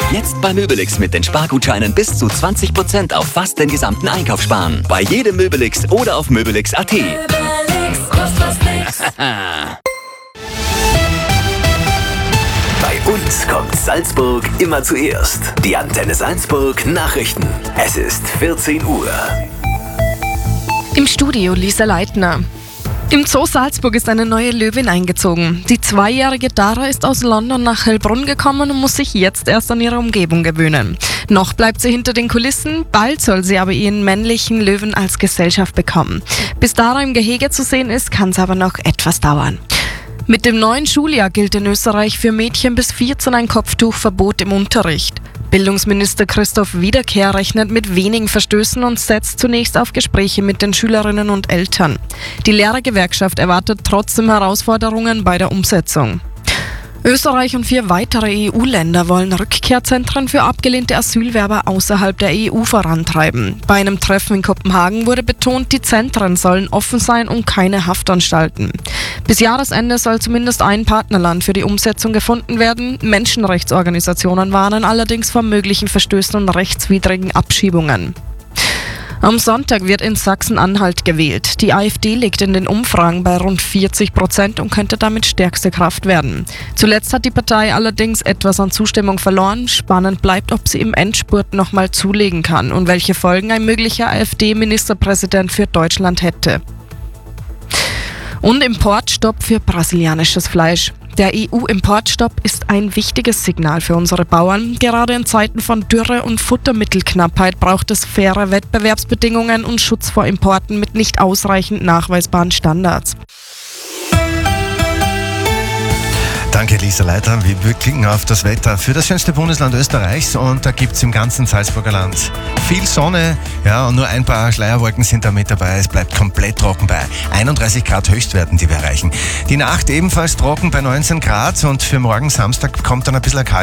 Jetzt bei Möbelix mit den Spargutscheinen bis zu 20% auf fast den gesamten Einkauf sparen. Bei jedem Möbelix oder auf möbelix.at. Bei uns kommt Salzburg immer zuerst. Die Antenne Salzburg Nachrichten. Es ist 14 Uhr. Im Studio Lisa Leitner. Im Zoo Salzburg ist eine neue Löwin eingezogen. Die 2-jährige Dara ist aus London nach Heilbronn gekommen und muss sich jetzt erst an ihre Umgebung gewöhnen. Noch bleibt sie hinter den Kulissen, bald soll sie aber ihren männlichen Löwen als Gesellschaft bekommen. Bis Dara im Gehege zu sehen ist, kann es aber noch etwas dauern. Mit dem neuen Schuljahr gilt in Österreich für Mädchen bis 14 ein Kopftuchverbot im Unterricht. Bildungsminister Christoph Wiederkehr rechnet mit wenigen Verstößen und setzt zunächst auf Gespräche mit den Schülerinnen und Eltern. Die Lehrergewerkschaft erwartet trotzdem Herausforderungen bei der Umsetzung. Österreich und 4 weitere EU-Länder wollen Rückkehrzentren für abgelehnte Asylwerber außerhalb der EU vorantreiben. Bei einem Treffen in Kopenhagen wurde betont, die Zentren sollen offen sein und keine Haftanstalten. Bis Jahresende soll zumindest ein Partnerland für die Umsetzung gefunden werden. Menschenrechtsorganisationen warnen allerdings vor möglichen Verstößen und rechtswidrigen Abschiebungen. Am Sonntag wird in Sachsen-Anhalt gewählt. Die AfD liegt in den Umfragen bei rund 40% und könnte damit stärkste Kraft werden. Zuletzt hat die Partei allerdings etwas an Zustimmung verloren. Spannend bleibt, ob sie im Endspurt nochmal zulegen kann und welche Folgen ein möglicher AfD-Ministerpräsident für Deutschland hätte. Und Importstopp für brasilianisches Fleisch. Der EU-Importstopp ist ein wichtiges Signal für unsere Bauern. Gerade in Zeiten von Dürre und Futtermittelknappheit braucht es faire Wettbewerbsbedingungen und Schutz vor Importen mit nicht ausreichend nachweisbaren Standards. Danke, Lisa Leitner. Wir klicken auf das Wetter für das schönste Bundesland Österreichs und da gibt es im ganzen Salzburger Land viel Sonne, ja, und nur ein paar Schleierwolken sind da mit dabei. Es bleibt komplett trocken bei 31 Grad Höchstwerten, die wir erreichen. Die Nacht ebenfalls trocken bei 19 Grad und für morgen Samstag kommt dann ein bisschen